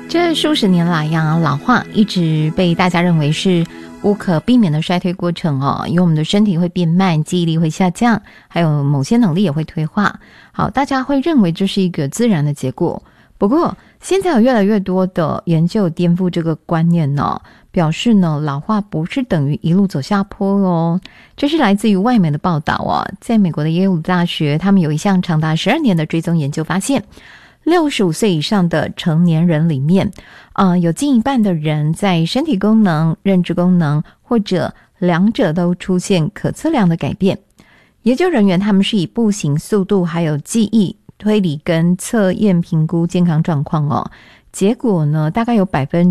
这数十年来呀，老化一直被大家认为是无可避免的衰退过程哦，因为我们的身体会变慢，记忆力会下降，还有某些能力也会退化。好，大家会认为这是一个自然的结果。不过现在有越来越多的研究颠覆这个观念呢，表示呢，老化不是等于一路走下坡哦。这是来自于外媒的报道哦，在美国的耶鲁大学，他们有一项长达12年的追踪研究发现，65岁以上的成年人里面，有近一半的人在身体功能、认知功能或者两者都出现可测量的改变。研究人员他们是以步行速度还有记忆、推理跟测验评估健康状况哦。结果呢，大概有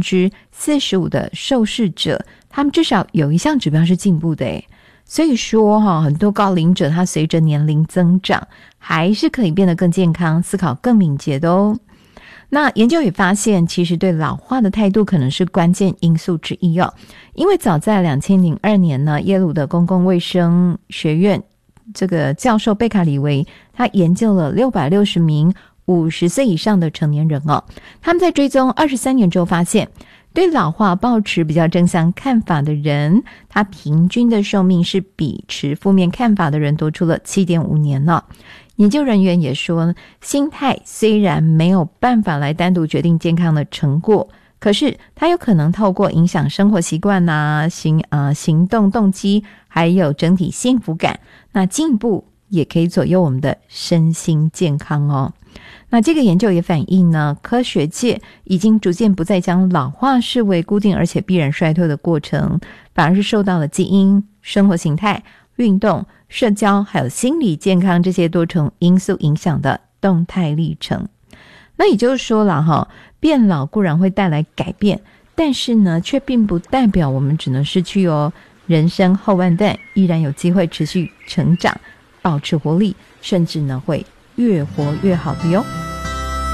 45% 的受试者，他们至少有一项指标是进步的诶。所以说很多高龄者他随着年龄增长还是可以变得更健康，思考更敏捷的哦。那研究也发现，其实对老化的态度可能是关键因素之一哦。因为早在2002年呢，耶鲁的公共卫生学院这个教授贝卡里维，他研究了660名50岁以上的成年人哦，他们在追踪23年之后发现，对老化抱持比较正向看法的人，他平均的寿命是比持负面看法的人多出了 7.5 年呢。研究人员也说，心态虽然没有办法来单独决定健康的成果，可是它有可能透过影响生活习惯行动动机，还有整体幸福感，那进一步也可以左右我们的身心健康哦。那这个研究也反映呢，科学界已经逐渐不再将老化视为固定而且必然衰退的过程，反而是受到了基因、生活形态、运动、社交还有心理健康这些多重因素影响的动态历程。那也就是说了变老固然会带来改变，但是呢，却并不代表我们只能失去哦。人生后半段依然有机会持续成长，保持活力，甚至呢会越活越好的哟。